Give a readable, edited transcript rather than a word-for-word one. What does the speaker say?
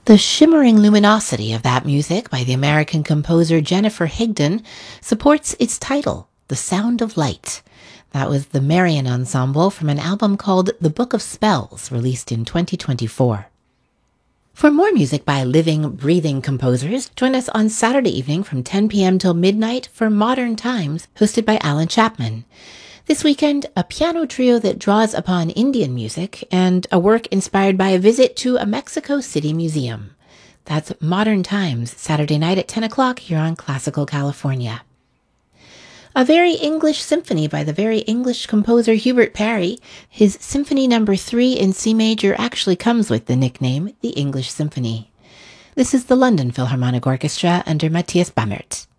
The shimmering luminosity of that music by the American composer Jennifer Higdon supports its title, The Sound of Light. That was the Marian Ensemble from an album called The Book of Spells, released in 2024. For more music by living, breathing composers, join us on Saturday evening from 10 p.m. till midnight for Modern Times, hosted by Alan Chapman. This weekend, a piano trio that draws upon Indian music and a work inspired by a visit to a Mexico City museum. That's Modern Times, Saturday night at 10 o'clock here on Classical California. A Very English Symphony by the very English composer Hubert Parry. His Symphony No. 3 in C major actually comes with the nickname, the English Symphony. This is the London Philharmonic Orchestra under Matthias Bammert.